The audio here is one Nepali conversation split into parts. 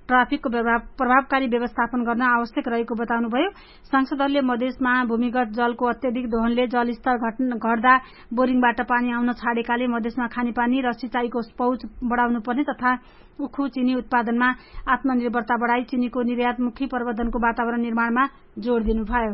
ट्राफिकको प्रभावकारी व्यवस्थापन गर्न आवश्यक रहेको बताउनुभयो। सांसदहरूले मधेसमा भूमिगत जलको अत्यधिक दोहनले जलस्तर घट्दा बोरिङबाट पानी आउन छाडेकाले मधेसमा खानेपानी र सिंचाईको पहुँच बढ़ाउनुपर्ने तथा उखु चिनी उत्पादनमा आत्मनिर्भरता बढ़ाई चिनीको निर्यातमुखी प्रवर्धनको वातावरण निर्माणमा जोड़ दिनुभयो।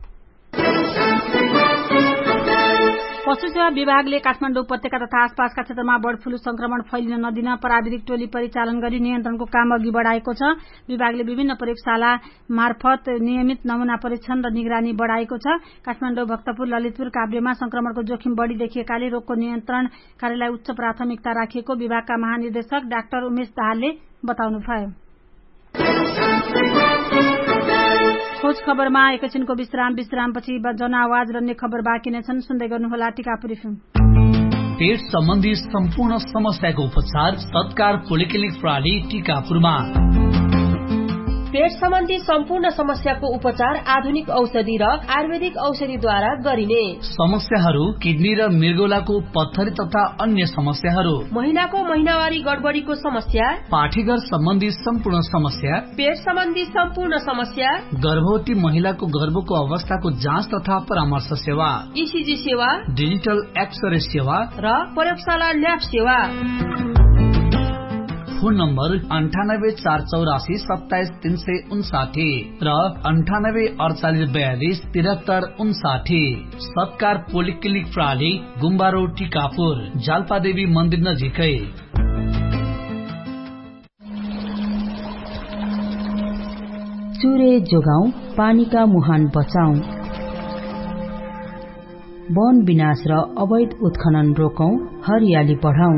पशु सेवा विभागले काठमाडौँ उपत्यका तथा आसपासका क्षेत्रमा बर्ड फ्लू संक्रमण फैलिन नदिन प्राविधिक टोली परिचालन गरी नियन्त्रणको काम अघि बढ़ाएको छ। विभागले विभिन्न प्रयोगशाला मार्फत नियमित नमूना परीक्षण र निगरानी बढ़ाएको छ। काठमाडौँ, भक्तपुर, ललितपुर, काभ्रेमा संक्रमणको जोखिम बढ़ी देखिएकाले रोगको नियन्त्रण कार्यलाई उच्च प्राथमिकता राखिएको विभागका महानिर्देशक डाक्टर उमेश दाहालले बताउनुभयो। खोज खबरमा एकैछिनको विश्रामपछि जनआवाज रन्ने खबर बाँकी नै छन्। सुन्दै गर्नुहोला टिकापुर एफएम। पेट सम्बन्धी सम्पूर्ण समस्याको उपचार सत्कार पोलिक्लिनिक प्रणाली टिकापुरमा। पेट सम्बन्धी सम्पूर्ण समस्याको उपचार आधुनिक औषधि र आयुर्वेदिक औषधिद्वारा गरिने। समस्याहरू किडनी र मृगौलाको पत्थरी तथा अन्य समस्याहरू, महिलाको महिनावारी गडबडीको समस्या, पाठीघर सम्बन्धी सम्पूर्ण समस्या, पेट सम्बन्धी सम्पूर्ण समस्या, गर्भवती महिलाको गर्भको अवस्थाको जाँच तथा परामर्श सेवा, ईसीजी सेवा, डिजिटल एक्सरे सेवा र प्रयोगशाला ल्याब सेवा। फोन नम्बर 9848477359 र 9848427359। सत्कार पोलिक्लिनिक प्रणाली, गुम्बा रोड, टिकापुर, जाल्पादेवी मन्दिर नजिकै। चुरे जोगाऊ, पानीका मुहान बचाऊ, वन विनाश र अवैध उत्खनन रोकौं, हरियाली बढाऊ।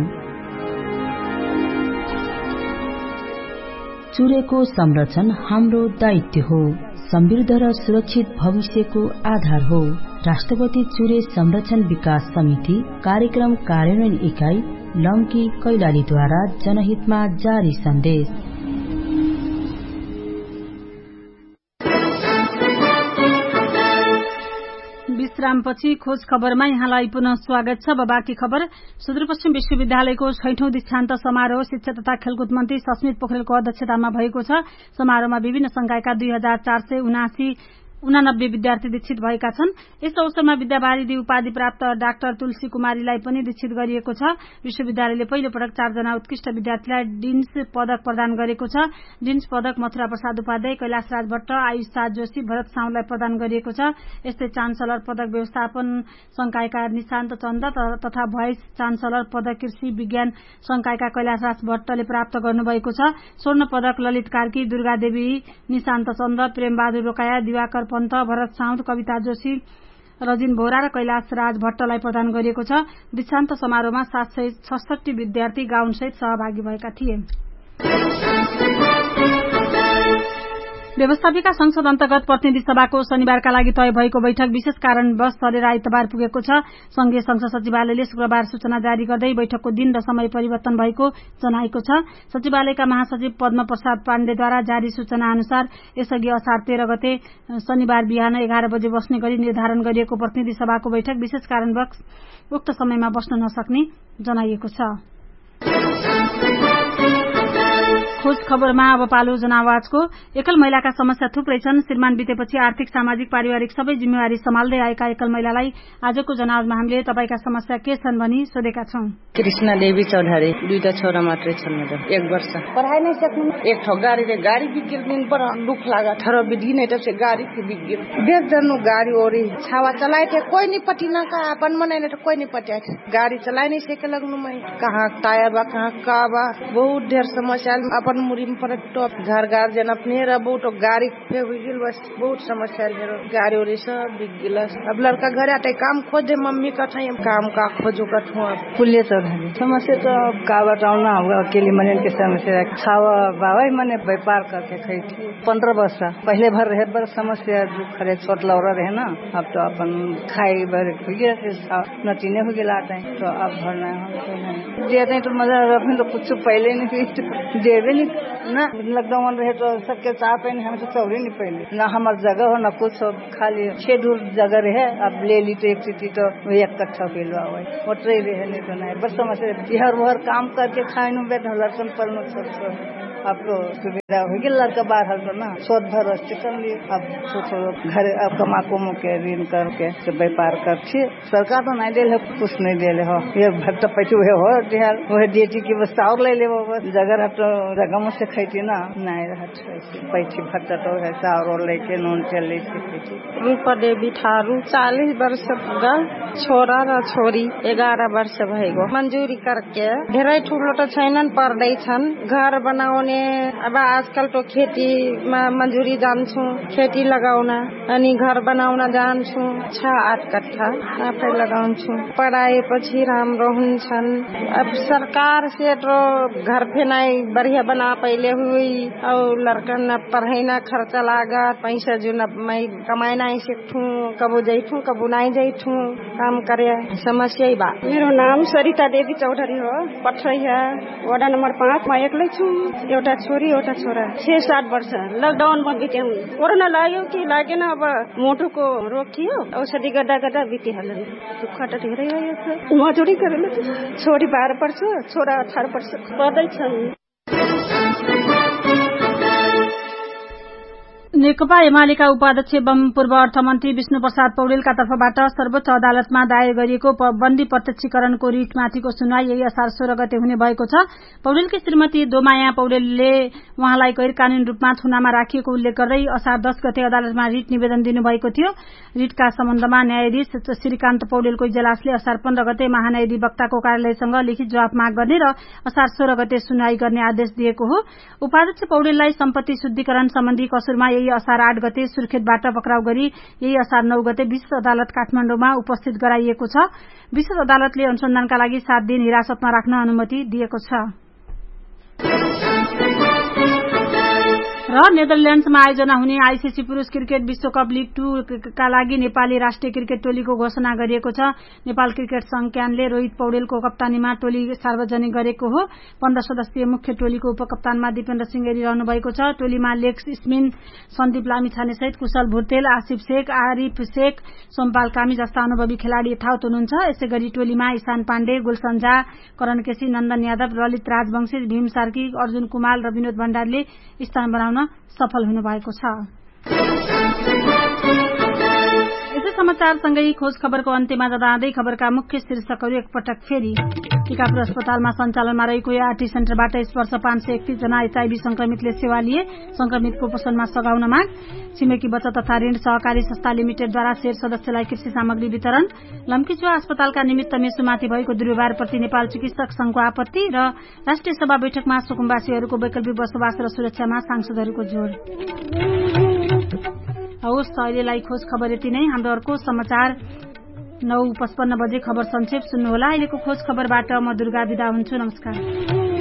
चुरेको संरक्षण हाम्रो दायित्व हो, समृद्ध र सुरक्षित भविष्यको आधार हो। राष्ट्रपति चुरे संरक्षण विकास समिति कार्यक्रम कार्यान्वयन इकाई लम्की कैलालीद्वारा जनहितमा जारी सन्देश। विश्रामपछि खोज खबरमा यहाँलाई पुनः स्वागत छ। बाँकी खबर। सुदूरपश्चिम विश्वविद्यालयको 6औं दीक्षान्त समारोह शिक्षा तथा खेलकुद मन्त्री सस्मित पोखरेलको अध्यक्षतामा भएको छ। समारोहमा विभिन्न संकायका 2489 विद्यार्थी दीक्षित भएका छन्। यस अवसरमा विद्यावारिधि उपाधि प्राप्त डाक्टर तुलसी कुमारीलाई पनि दीक्षित गरिएको छ। विश्वविद्यालयले पहिलो पटक 4 जना उत्कृष्ट विद्यार्थीलाई डिन्स पदक प्रदान गरेको छ। डिन्स पदक मथुरा प्रसाद उपाध्याय, कैलाशराज भट्ट, आयुष साज जोशी, भरत साउलाई प्रदान गरिएको छ। यस्तै चान्सलर पदक व्यवस्थापन संकायका निशान्त चन्द तथा भाइस चान्सलर पदक कृषि विज्ञान संकायका कैलाशराज भट्टले प्राप्त गर्नुभएको छ। स्वर्ण पदक ललित कार्की, दुर्गा देवी, निशान्त चन्द, प्रेमबहादुर रोकाया, दिवाकर पन्त, भरत साउद, कविता जोशी, रजिन भोरा र कैलाश राज भट्टलाई प्रदान गरिएको छ। दीक्षान्त समारोहमा 766 विद्यार्थी गाउनसहित सहभागी भएका थिए। व्यवस्थापिका संसद अन्तर्गत प्रतिनिधि सभाको शनिबारका लागि तय भएको बैठक विशेष कारणवश सरेर आइतबार पुगेको छ। संघीय संसद सचिवालयले शुक्रबार सूचना जारी गर्दै बैठकको दिन र समय परिवर्तन भएको जनाएको छ। सचिवालयका महासचिव पद्म प्रसाद पाण्डेद्वारा जारी सूचना अनुसार यसअघि असार 13 गते शनिबार बिहान 11 बजे बस्ने गरी निर्धारण गरिएको प्रतिनिधि सभाको बैठक विशेष कारणवश उक्त समयमा बस्न नसक्ने जनाइएको छ। खोज खबरमा अब पालो जनावाजको। एकल महिलाका समस्या थुप्रै छन्। श्रीमान बितेपछि आर्थिक, सामाजिक, पारिवारिक सबै जिम्मेवारी सम्हाल्दै आएका एकल महिलालाई आजको जनावाजमा हामीले तपाईका समस्या के छन् भनी सोधेका छौं। कृष्णा देवी चौधरी, 2टा छोरा मात्रै छन् मेरो। 1 वर्ष पढाइ नै सक्नु। एक ठो गाडी बिग्रिल दिन पर दुख लागा थर बिधि नै त से गाडी के बिग्रिल देख जनु गाडी ओरी छावा चलाए थे कोई नहीं पटी ना का अपन मने ने तो कोई नहीं पटिया थे। गाड़ी चलाए नहीं सके लगनु मैं कहां टायर बा कहां का बा बहुत ढेर समस्या अपन मुरी में पर तो घर गार्जियन अपने र बहुत गाड़ी पे हो गेल बस बहुत समस्या मेरो गाड़ी ओरी सब बिग्रिल। अब लड़का घर आते काम खोजे मम्मी का ठाई काम का खोजो का ठो पुलिस चौधरी समस्या तो का बताउना होगा अकेले मने के समस्या छावा बाबा मने व्यापार करके खैती 15 वर्ष पहले भर रहे बर समस्या जो खरे छोट लौरा रहे ना अब तो अपन खाई भर हो गया नचीने हो गया आते तो अब भरना है देते तो मजा रखने तो कुछ पहले नहीं देवे नहीं ना लॉकडाउन रहे तो सबके चाह पे हमें तो चौड़ी नहीं पहले ना हमार जगह हो ना कुछ खाली 6 दूर जगह रहे अब ले ली तो एक चीटी तो एक कट्ठा किलो आवे ओटरे रहे नहीं तो नहीं बस समस्या हर काम करके खाए नु बैठ लड़कन पर सब अब तो सुविधा हो गई लड़का बाहर तो ना शोध भर कर लिए अब घर अब कमा कुमो के ऋण करके व्यापार कर सरकार तो नहीं दे कुछ नहीं दे हो ये भट्टा पैसे हो वह डेटी की व्यवस्था और ले ले जगह तो जगह से खेती ना नहीं पैसे भट्टा तो ऐसा और लेके नून तेल लेके रूपा देवी ठारू 40 वर्ष पुगा छोरा र छोरी 11 वर्ष भएको मंजूरी करके धेरै ठुलो त छैनन् पर्दैछन् घर बनाउने अब आजकल तो खेती मंजूरी जान्छु खेती लगाउन अनि घर बनाउन जान्छु 6-8 कट्ठा आफै लगाउँछु पढाएपछि राम्रो हुन्छन् अब सरकार से तो घर फेनाई बढ़िया बना पहले हुई और लड़का न पढ़ाई न खर्चा लागत पैसा जो न मैं कमाई नहीं सकूं कबो जैठू कबो नहीं जैठू काम करे समस्या ही बा। मेरो नाम सरिता देवी चौधरी हो पठैया वडा नम्बर 5 म एक्लै छु एउटा छोरी एउटा छोरा 6-7 वर्ष लकडाउन मा बित्यौ कोरोना लाग्यो कि लागेन अब मोटुको रोग थियो औषधि गर्दा गर्दा बितिहाल्यो दुःख त धेरै भयो छ मजदुरी गरेर छोरी 12 वर्ष छोरा 18 वर्ष पढ्दैछन्। नेकपा एमालेका उपाध्यक्ष एवं पूर्व अर्थमन्त्री विष्णु प्रसाद पौडेलका तर्फबाट सर्वोच्च अदालतमा दायर गरिएको बन्दी प्रत्यक्षीकरणको रिटमाथिको सुनवाई यही असार 16 गते हुने भएको छ। पौडेलकी श्रीमती दोमाया पौडेलले उहाँलाई गैर कानूनी रूपमा थुनामा राखिएको उल्लेख गर्दै असार 10 गते अदालतमा रिट निवेदन दिनुभएको थियो। रिटका सम्बन्धमा न्यायाधीश श्रीकान्त पौडेलको इजलासले असार 15 गते महान्यायाधिवक्ताको कार्यालयसँग लिखित जवाफ माग गर्ने र असार 16 गते सुनवाई गर्ने आदेश दिएको हो। उपाध्यक्ष पौडेललाई सम्पत्ति शुद्धिकरण सम्बन्धी कसुरमा यही असार 8 गते सुर्खेतबाट पक्राउ गरी यही असार 9 गते विशेष अदालत काठमाडौँमा उपस्थित गराइएको छ। विशेष अदालतले अनुसन्धानका लागि 7 दिन हिरासतमा राख्न अनुमति दिएको छ। र नेदरल्याण्ड्समा आयोजना हुने आईसीसी पुरुष क्रिकेट विश्वकप लीग 2 का लागि नेपाली राष्ट्रिय क्रिकेट टोलीको घोषणा गरिएको छ। नेपाल क्रिकेट संज्ञानले रोहित पौडेलको कप्तानीमा टोली सार्वजनिक गरेको हो। 15 सदस्यीय मुख्य टोलीको उपकप्तानमा दिपेन्द्र सिंह एरी रहनु भएको छ। टोलीमा लेग स्पिन सन्दीप लामिछाने सहित कुशल भुर्तेल, आसिफ शेख, आरिफ शेख, सोमपाल कामी जस्ता अनुभवी खेलाड़ी यथावत हुनुहुन्छ। यसैगरी टोलीमा ईशान पाण्डे, गुलशन झा, करण केसी, नन्दन यादव, ललित राजवंशी, भीम सार्की, अर्जुन कुमाल र विनोद भण्डारीले स्थान बनाउन सफल हुनुभएको छ। यसै समाचारसँगै खोज खबरको अन्त्यमा जाँदै खबरका मुख्य शीर्षकहरू एकपटक फेरि। टीकापुर अस्पतालमा सञ्चालनमा रहेको एआरटी सेन्टरबाट यस वर्ष 531 जना एचआईभी संक्रमितले सेवा लिए। संक्रमितको पोषणमा सघाउन माग। छिमेकी बचत तथा ऋण सहकारी संस्था लिमिटेडद्वारा शेर सदस्यलाई कृषि सामग्री वितरण। लम्कीचुवा अस्पतालका निमित्त मेसुमाथि भएको दुर्व्यवहारप्रति नेपाल चिकित्सक संघको आपत्ति र राष्ट्रिय सभा बैठकमा सुकुम्बासीहरूको वैकल्पिक बसोबास र सुरक्षामा सांसदहरूको जोड़। हवस्, अहिलेलाई खोज खबर यति नै। हाम्रो अर्को समाचार 9:55 बजे खबर संक्षेप सुन्नुहोला। अहिलेको खोज खबरबाट म दुर्गा बिदा हुन्छु। नमस्कार।